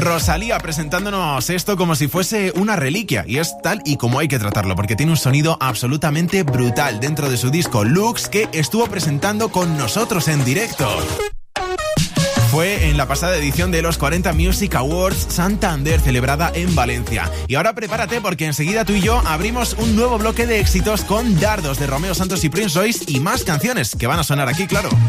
Rosalía presentándonos esto como si fuese una reliquia, y es tal y como hay que tratarlo, porque tiene un sonido absolutamente brutal dentro de su disco Lux, que estuvo presentando con nosotros en directo. Fue en la pasada edición de los 40 Music Awards Santander, celebrada en Valencia. Y ahora prepárate, porque enseguida tú y yo abrimos un nuevo bloque de éxitos con Dardos de Romeo Santos y Prince Royce y más canciones que van a sonar aquí, claro.